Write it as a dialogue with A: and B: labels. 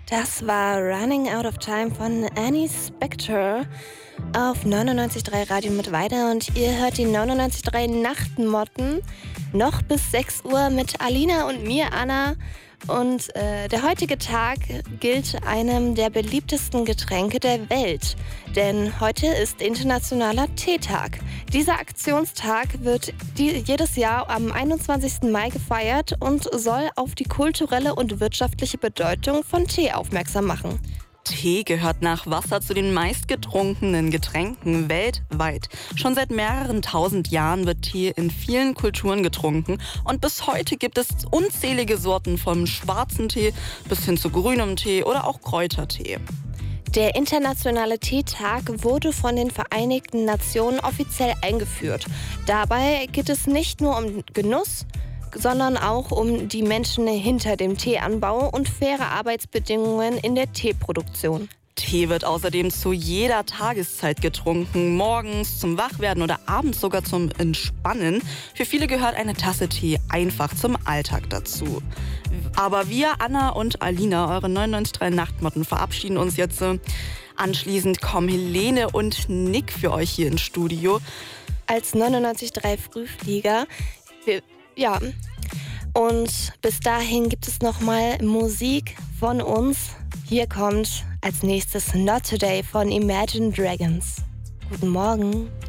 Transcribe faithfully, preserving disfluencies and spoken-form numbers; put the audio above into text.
A: Das war Running Out of Time von Annie Spector auf neunundneunzig Komma drei Radio mit Weide und ihr hört die neunundneunzig Komma drei Nachtmotten noch bis sechs Uhr mit Alina und mir, Anna. Und äh, der heutige Tag gilt einem der beliebtesten Getränke der Welt, denn heute ist Internationaler Teetag. Dieser Aktionstag wird die, jedes Jahr am einundzwanzigsten Mai gefeiert und soll auf die kulturelle und wirtschaftliche Bedeutung von Tee aufmerksam machen.
B: Tee gehört nach Wasser zu den meistgetrunkenen Getränken weltweit. Schon seit mehreren tausend Jahren wird Tee in vielen Kulturen getrunken und bis heute gibt es unzählige Sorten vom schwarzen Tee bis hin zu grünem Tee oder auch Kräutertee.
A: Der Internationale Teetag wurde von den Vereinigten Nationen offiziell eingeführt. Dabei geht es nicht nur um Genuss, sondern auch um die Menschen hinter dem Teeanbau und faire Arbeitsbedingungen in der Teeproduktion.
B: Tee wird außerdem zu jeder Tageszeit getrunken, morgens zum Wachwerden oder abends sogar zum Entspannen. Für viele gehört eine Tasse Tee einfach zum Alltag dazu. Aber wir, Anna und Alina, eure neunundneunzig Komma drei Nachtmotten, verabschieden uns jetzt. Anschließend kommen Helene und Nick für euch hier ins Studio.
A: Als neunundneunzig Komma drei Frühflieger. Wir, ja, und bis dahin gibt es nochmal Musik von uns. Hier kommt als nächstes Not Today von Imagine Dragons. Guten Morgen.